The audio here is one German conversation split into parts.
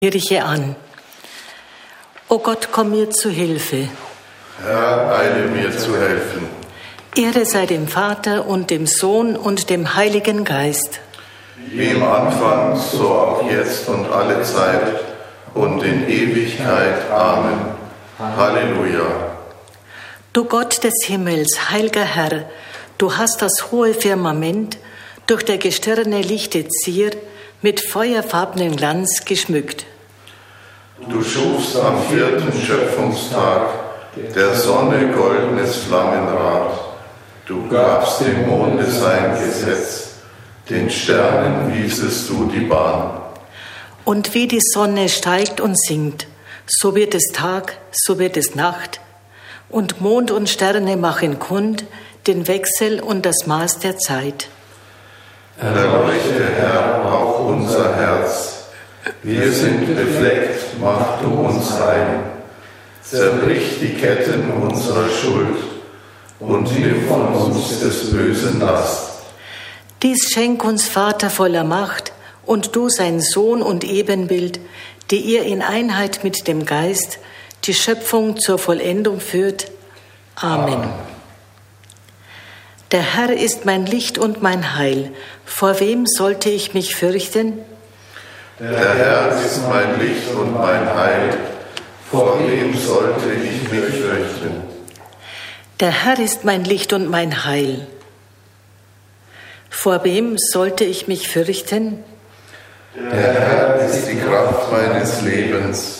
Kirche an. O Gott, komm mir zu Hilfe. Herr, eile mir zu helfen. Ehre sei dem Vater und dem Sohn und dem Heiligen Geist. Wie im Anfang, so auch jetzt und alle Zeit und in Ewigkeit. Amen. Halleluja. Du Gott des Himmels, heilger Herr, du hast das hohe Firmament durch der Gestirne lichte Zier mit feuerfarbenen Glanz geschmückt. Du schufst am 4. Schöpfungstag der Sonne goldenes Flammenrad. Du gabst dem Monde sein Gesetz, den Sternen wiesest du die Bahn. Und wie die Sonne steigt und sinkt, so wird es Tag, so wird es Nacht, und Mond und Sterne machen kund den Wechsel und das Maß der Zeit. Erleuchte, Herr, auch unser Herz. Wir sind befleckt, mach du uns rein. Zerbrich die Ketten unserer Schuld und nimm von uns des Bösen Last. Dies schenk uns, Vater voller Macht, und du sein Sohn und Ebenbild, die ihr in Einheit mit dem Geist die Schöpfung zur Vollendung führt. Amen. Der Herr ist mein Licht und mein Heil. Vor wem sollte ich mich fürchten? Der Herr ist mein Licht und mein Heil. Vor wem sollte ich mich fürchten? Der Herr ist mein Licht und mein Heil. Vor wem sollte ich mich fürchten? Der Herr ist die Kraft meines Lebens.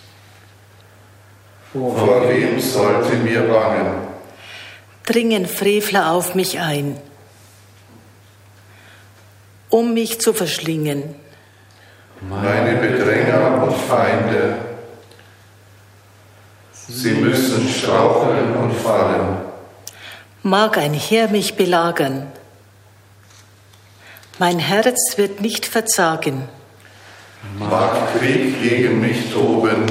Vor wem sollte mir bangen? Dringen Frevler auf mich ein, um mich zu verschlingen. Meine Bedränger und Feinde, sie müssen straucheln und fallen. Mag ein Heer mich belagern, mein Herz wird nicht verzagen. Mag Krieg gegen mich toben,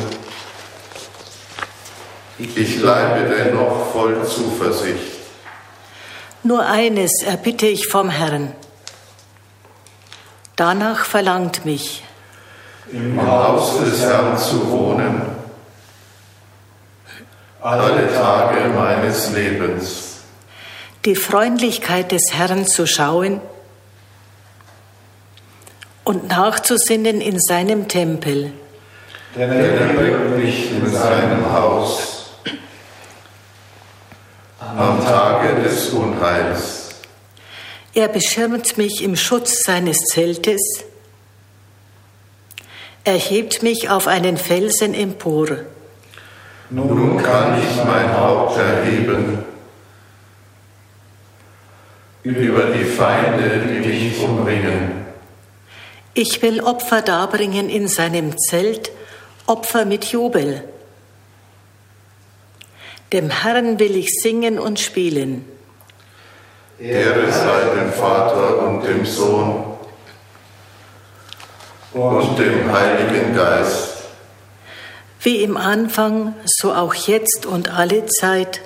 ich bleibe dennoch voll Zuversicht. Nur eines erbitte ich vom Herrn, danach verlangt mich, im Haus des Herrn zu wohnen, alle Tage meines Lebens. die Freundlichkeit des Herrn zu schauen und nachzusinnen in seinem Tempel. Denn er bringt mich in seinem Haus am Tage des Unheils. Er beschirmt mich im Schutz seines Zeltes, er hebt mich auf einen Felsen empor. Nun kann ich mein Haupt erheben über die Feinde, die mich umringen. Ich will Opfer darbringen in seinem Zelt, Opfer mit Jubel. Dem Herrn will ich singen und spielen. Ehre sei dem Vater und dem Sohn und dem Heiligen Geist. Wie im Anfang, so auch jetzt und alle Zeit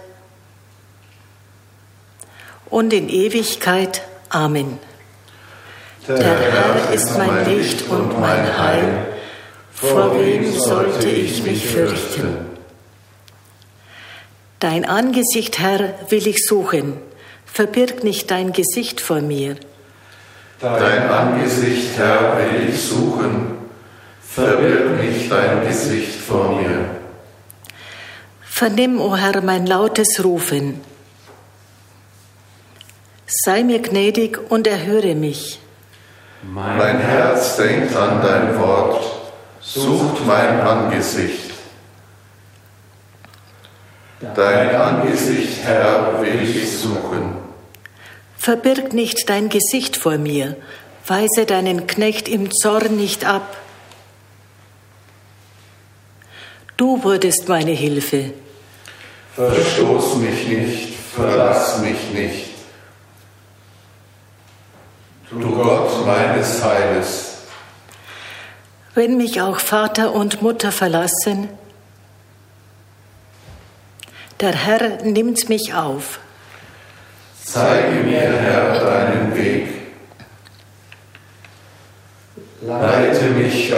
und in Ewigkeit. Amen. Der Herr ist mein Licht und mein Heil. Vor wem sollte ich mich fürchten? Dein Angesicht, Herr, will ich suchen. Verbirg nicht dein Gesicht vor mir. Dein Angesicht, Herr, will ich suchen. Verbirg nicht dein Gesicht vor mir. Vernimm, o Herr, mein lautes Rufen. Sei mir gnädig und erhöre mich. Mein Herz denkt an dein Wort, sucht mein Angesicht. Dein Angesicht, Herr, will ich suchen. Verbirg nicht dein Gesicht vor mir, weise deinen Knecht im Zorn nicht ab. Du wurdest meine Hilfe. Verstoß mich nicht, verlass mich nicht. Du Gott meines Heiles. Wenn mich auch Vater und Mutter verlassen, der Herr nimmt mich auf. Zeige mir, Herr, deinen Weg. Leite mich